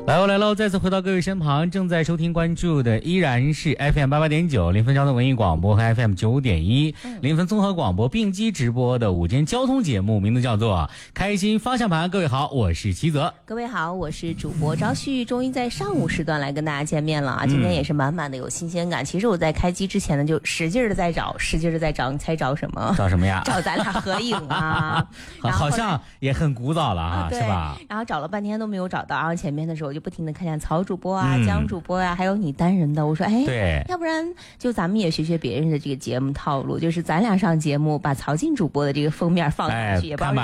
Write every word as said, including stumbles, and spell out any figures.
来喽来喽，再次回到各位身旁，正在收听关注的依然是 F M 八八点九临汾交通文艺广播和 F M 九点一临汾综合广播并机直播的午间交通节目，名字叫做开心方向盘。各位好，我是齐泽。 各位好，我是主播朝旭，终于在上午时段来跟大家见面了啊！今天也是满满的有新鲜感。嗯、其实我在开机之前呢，就使劲的在找，使劲的在找，你猜找什么？ 找什么呀？ 找咱俩合影啊！ 好像也很古早了啊， 啊是吧？ 然后找了半天都没有找到，然后前面的时候我就不停的看见曹主播啊、嗯、江主播啊，还有你单人的，我说哎， 对， 要不然就咱们也学学别人的这个节目套路，就是咱俩上节目把曹静主播的这个封面放上去， 哎、 也不知道